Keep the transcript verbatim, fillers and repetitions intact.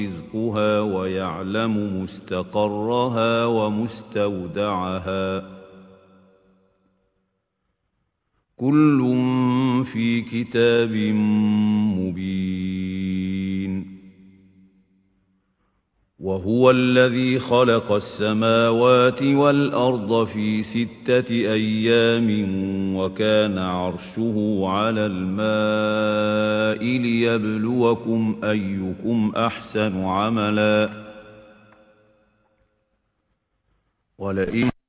رزقها ويعلم مستقرها ومستودعها كل في كتاب مبين. وهو الذي خلق السماوات والأرض في ستة أيام وكان عرشه على الماء ليبلوكم أيكم أحسن عملا ولئن